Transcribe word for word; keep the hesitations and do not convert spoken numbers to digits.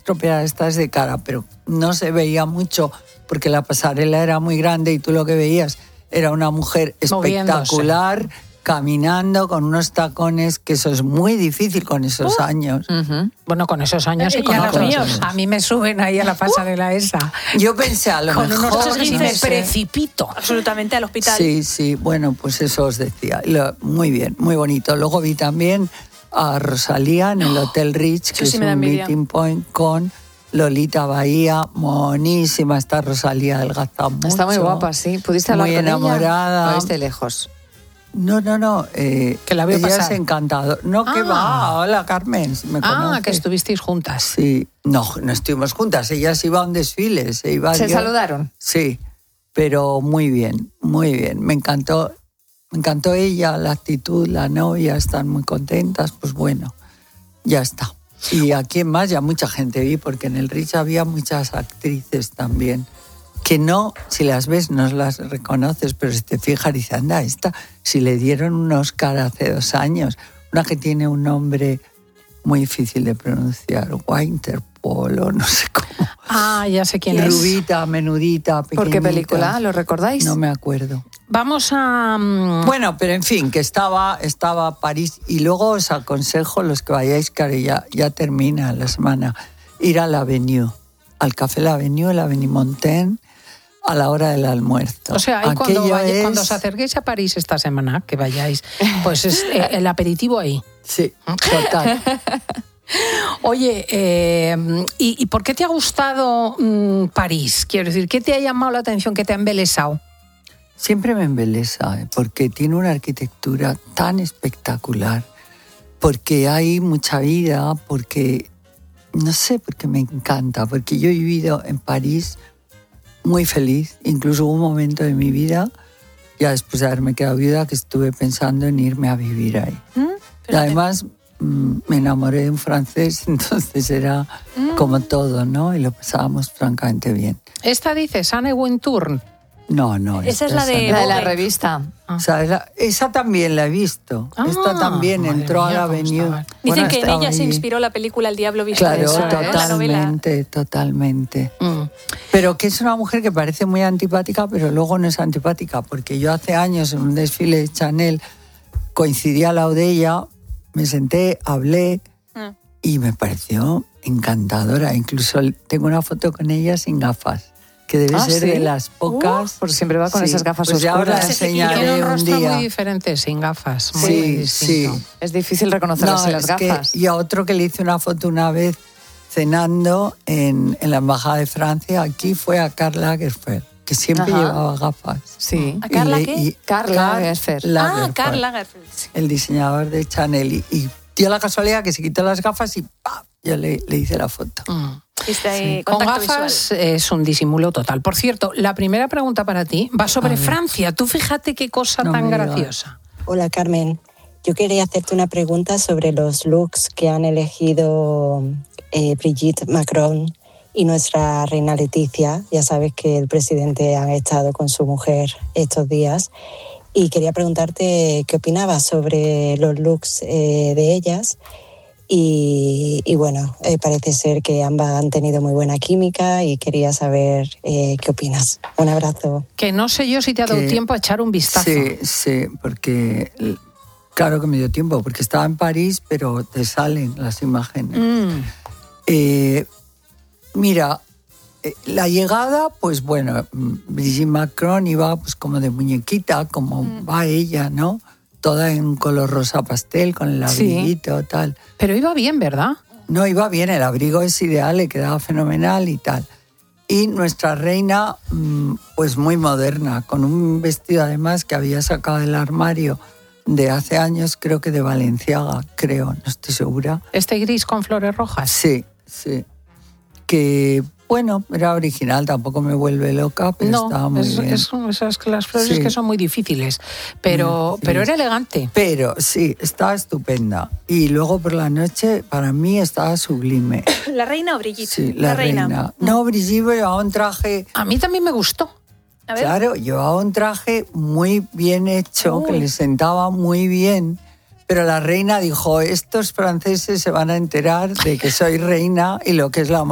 estropeada estás de cara, pero no se veía mucho porque la pasarela era muy grande y tú lo que veías era una mujer espectacular, moviéndose, caminando con unos tacones, que eso es muy difícil con esos uh, años. Uh-huh. Bueno, con esos años y con los míos. A mí me suben ahí a la pasarela uh, esa. Yo pensé a lo con mejor... Con unos y me precipito. Absolutamente al hospital. Sí, sí, bueno, pues eso os decía. Lo, muy bien, muy bonito. Luego vi también a Rosalía en el Hotel Ritz, que sí es un meeting point con Lolita Bahía, monísima, está Rosalía, adelgaza mucho. Está muy guapa, sí. ¿Pudiste hablar muy con enamorada. ella? ¿O viste lejos? No, no, no. Eh, que la veo ella pasar. es encantador. No, que ah. va. Hola, Carmen. ¿Me ah, conoces? que estuvisteis juntas. Sí. No, no estuvimos juntas. Ella se iba a un desfile. Se, iba ¿Se yo... saludaron? Sí, pero muy bien, muy bien. Me encantó, me encantó ella, la actitud, la novia, están muy contentas. Pues bueno, ya está. Y aquí en más ya mucha gente vi, porque en el Ritz había muchas actrices también, que no, si las ves, no las reconoces, pero si te fijas, dices, anda, esta, si le dieron un Oscar hace dos años, una que tiene un nombre muy difícil de pronunciar, Winterpol o no sé cómo. Ah, ya sé quién es. Rubita, menudita, pequeñita. ¿Por qué película? ¿Lo recordáis? No me acuerdo. Vamos a... Um... Bueno, pero en fin, que estaba, estaba París, y luego os aconsejo, los que vayáis, que ya, ya termina la semana, ir a la Avenue, al Café La Avenue, la Avenue Montaigne, a la hora del almuerzo. O sea, ahí cuando, vaya, es... cuando os acerquéis a París esta semana, que vayáis, pues es eh, el aperitivo ahí. Sí, total. Oye, eh, ¿y, ¿y por qué te ha gustado mmm, París? Quiero decir, ¿qué te ha llamado la atención, qué te ha embelesado? Siempre me embelesa, ¿eh? Porque tiene una arquitectura tan espectacular, porque hay mucha vida, porque, no sé, porque me encanta, porque yo he vivido en París muy feliz, incluso hubo un momento de mi vida, ya después de haberme quedado viuda, que estuve pensando en irme a vivir ahí. ¿Mm? Y además mmm, me enamoré de un francés, entonces era mm. como todo, ¿no? Y lo pasábamos francamente bien. ¿Esta dices, Anne Wintour? No, no. Esa es la de, la de la revista. Ah. O sea, esa, esa también la he visto. Ah, esta también entró mía, a la Avenue. Dicen bueno, que en ella ahí. Se inspiró la película El Diablo Viste Claro, de Sol, totalmente, ¿no? totalmente. Mm. Pero que es una mujer que parece muy antipática, pero luego no es antipática, porque yo hace años en un desfile de Chanel coincidí al lado de ella, me senté, hablé mm. y me pareció encantadora. Incluso tengo una foto con ella sin gafas, que debe ah, ser ¿sí? de las pocas. Uh, porque siempre va con sí, esas gafas pues oscuras. Ahora enseñaré tiene un un rostro día. muy diferente, sin gafas. Muy sí, distinto. sí. Es difícil reconocerlas no, en las es gafas. Que, y a otro que le hice una foto una vez cenando en, en la Embajada de Francia, aquí fue a Karl Lagerfeld, que siempre Ajá. llevaba gafas. Sí. ¿A Karl le, qué? Karl Lagerfeld. Ah, Karl Lagerfeld. El diseñador de Chanel. Y, y dio la casualidad que se quitó las gafas y ¡pam! Yo le, le hice la foto. Mm. Este, sí. Con gafas visual. Es un disimulo total. Por cierto, la primera pregunta para ti va sobre Francia. Tú fíjate qué cosa no tan graciosa. Hola, Carmen. Yo quería hacerte una pregunta sobre los looks que han elegido eh, Brigitte Macron y nuestra reina Leticia. Ya sabes que el presidente ha estado con su mujer estos días. Y quería preguntarte qué opinabas sobre los looks eh, de ellas. Y, y bueno, eh, parece ser que ambas han tenido muy buena química y quería saber eh, qué opinas. Un abrazo. Que no sé yo si te ha dado que, tiempo a echar un vistazo. Sí, sí, porque claro que me dio tiempo, porque estaba en París, pero te salen las imágenes. Mm. Eh, mira, eh, la llegada, pues bueno, Brigitte Macron iba pues como de muñequita, como mm. va ella, ¿no? Toda en un color rosa pastel, con el abriguito, sí. tal. Pero iba bien, ¿verdad? No, iba bien, el abrigo es ideal, le quedaba fenomenal y tal. Y nuestra reina, pues muy moderna, con un vestido además que había sacado del armario de hace años, creo que de Balenciaga, creo, no estoy segura. ¿Este gris con flores rojas? Sí, sí. Que... Bueno, era original, tampoco me vuelve loca, pero no, estaba muy es, bien. Es, esas las flores sí. que son muy difíciles, pero, pero era elegante. Pero sí, estaba estupenda. Y luego por la noche, para mí, estaba sublime. ¿La reina o Brigitte? Sí, la, la reina. reina. No, Brigitte llevaba un traje... A mí también me gustó. A ver. Claro, llevaba un traje muy bien hecho, Uy. que le sentaba muy bien. Pero la reina dijo, estos franceses se van a enterar de que soy reina y lo que es la